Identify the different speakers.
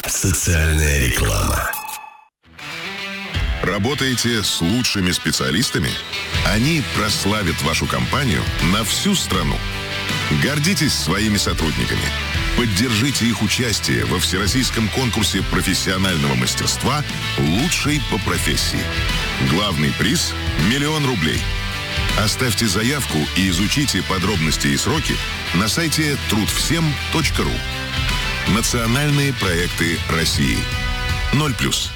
Speaker 1: Социальная реклама.
Speaker 2: Работаете с лучшими специалистами? Они прославят вашу компанию на всю страну. Гордитесь своими сотрудниками. Поддержите их участие во всероссийском конкурсе профессионального мастерства «Лучший по профессии». Главный приз – 1 000 000 рублей. Оставьте заявку и изучите подробности и сроки на сайте трудвсем.ру. Национальные проекты России. 0+.